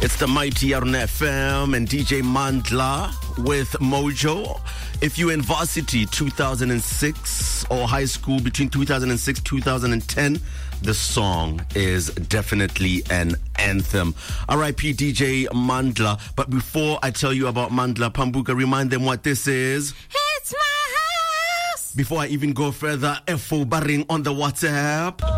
It's the mighty Aruna FM and DJ Mandla with Mojo. If you're in varsity 2006 or high school between 2006 2010, the song is definitely an anthem. R.I.P. DJ Mandla. But before I tell you about Mandla, Pambuka, remind them what this is. It's my house. Before I even go further, FO Barring on the WhatsApp.